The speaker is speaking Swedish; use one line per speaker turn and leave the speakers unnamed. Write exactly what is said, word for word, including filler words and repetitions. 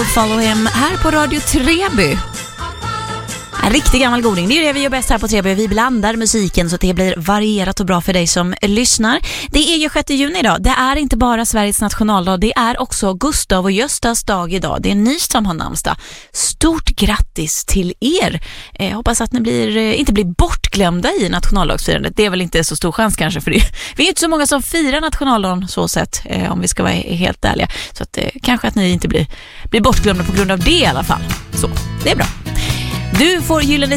Follow Him här på Radio Treby. En riktig gammal goding. Det är det vi gör bäst här på Treby. Vi blandar musiken så att det blir varierat och bra för dig som lyssnar. Det är ju sjätte juni idag. Det är inte bara Sveriges nationaldag. Det är också Gustav och Göstas dag idag. Det är ni som har namnsdag. Stort grattis till er. Eh, hoppas att ni blir, eh, inte blir bortglömda i nationaldagsfirandet. Det är väl inte så stor chans kanske för det. Vi är inte så många som firar nationaldagen så sett. Eh, om vi ska vara helt ärliga. Så att, eh, kanske att ni inte blir, blir bortglömda på grund av det i alla fall. Så, det är bra. Du får gyllene